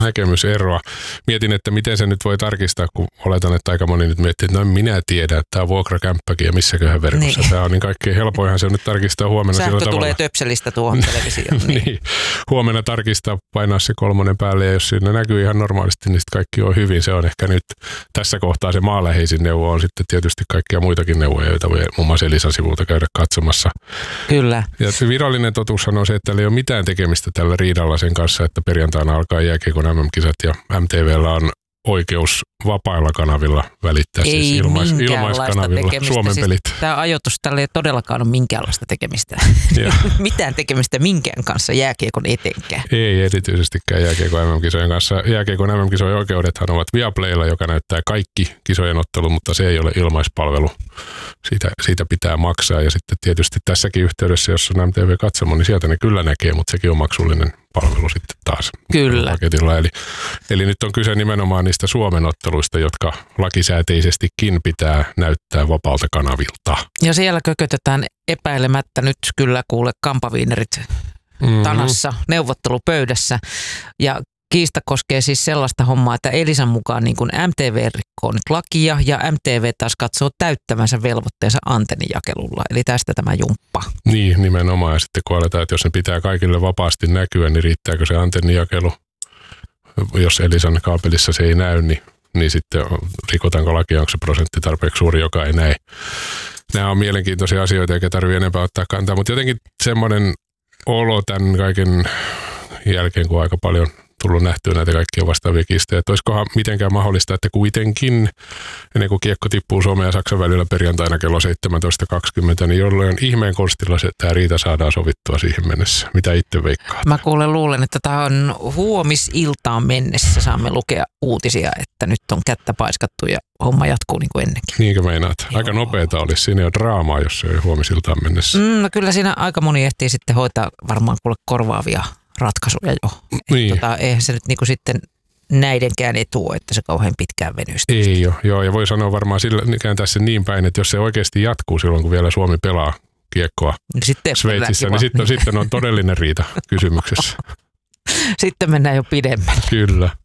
näkemyseroa. Mietin, että miten se nyt voi tarkistaa, kun oletan, että aika moni nyt miettii, että no minä tiedän, että tämä on vuokrakämppäkin ja missäköhän verkossa niin. Tämä on, niin kaikkein helpoinhan se on nyt tarkistaa huomenna sähkö sillä tavalla. Tulee töpselistä tuohon televisioon. Niin. Huomenna tarkistaa, painaa se 3 päälle ja jos siinä näkyy ihan normaalisti, niin sitten kaikki on hyvin. Se on ehkä nyt tässä kohtaa se maaläheisin neuvo on sitten tietysti kaikkia muitakin neuvoja, joita voi muun muassa Elisan sivulta käydä katsomassa. Kyllä. Ja virallinen totuushan on se, että ei ole mitään tekemistä tällä riidalla sen kanssa, että perjantaina alkaa jääkiekon MM-kisat ja MTV:llä on oikeus vapailla kanavilla välittää, ei siis ilmaiskanavilla Suomen pelit. Siis tämä ajoitus tällä ei todellakaan ole minkäänlaista tekemistä. Mitään tekemistä minkään kanssa jääkiekon etenkään. Ei erityisestikään jääkiekon MM-kisojen kanssa. Jääkiekon MM-kisojen oikeudethan ovat Viaplaylla, joka näyttää kaikki kisojen ottelut, mutta se ei ole ilmaispalvelu. Siitä pitää maksaa ja sitten tietysti tässäkin yhteydessä, jos on MTV-katsomo, niin sieltä ne kyllä näkee, mutta sekin on maksullinen palvelu sitten taas. Kyllä. Paketilla. Eli nyt on kyse nimenomaan niistä Suomen otteluista, jotka lakisääteisestikin pitää näyttää vapaalta kanavilta. Ja siellä kökötetään epäilemättä nyt kyllä kuule kampaviinerit tanassa neuvottelupöydässä. Ja kiista koskee siis sellaista hommaa, että Elisan mukaan niin kuin MTV rikkoo nyt lakia ja MTV taas katsoo täyttävänsä velvoitteensa antennijakelulla. Eli tästä tämä jumppa. Niin, nimenomaan. Ja sitten kun aletaan, että jos ne pitää kaikille vapaasti näkyä, niin riittääkö se antennijakelu? Jos Elisan kaapelissa se ei näy, niin sitten rikotaanko lakia, onko se prosentti tarpeeksi suuri, joka ei näe. Nämä on mielenkiintoisia asioita, eikä tarvitse enempää ottaa kantaa, mutta jotenkin semmoinen olo tämän kaiken jälkeen, kun aika paljon tullut nähtyä näitä kaikkia vastaavia kiistejä, että olisikohan mitenkään mahdollista, että kuitenkin ennen kuin kiekko tippuu Suomen ja Saksan välillä perjantaina kello 17.20, niin jollain ihmeen konstilla tämä riita saadaan sovittua siihen mennessä. Mitä itse veikkaat? Mä luulen, että tämä on huomisiltaan mennessä. Saamme lukea uutisia, että nyt on kättä paiskattu ja homma jatkuu niin kuin ennenkin. Niinkö meinaat? Aika nopeata olisi. Siinä jo draamaa, jos se ei huomisiltaan mennessä. No kyllä siinä aika moni ehtii sitten hoitaa varmaan kuule korvaavia ratkaisuja jo. Niin. Eihän se nyt niinku sitten näidenkään etu, että se kauhean pitkään venystä. Ei joo, ja voi sanoa varmaan kääntää sen niin päin, että jos se oikeasti jatkuu silloin, kun vielä Suomi pelaa kiekkoa sitten Sveitsissä, niin sitten on todellinen riita kysymyksessä. Sitten mennään jo pidemmälle. Kyllä.